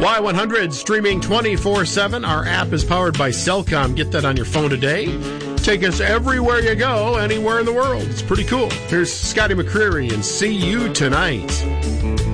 Y100 streaming 24/7. Our app is powered by Cellcom. Get that on your phone today. Take us everywhere you go, anywhere in the world. It's pretty cool. Here's Scotty McCreery and See You Tonight.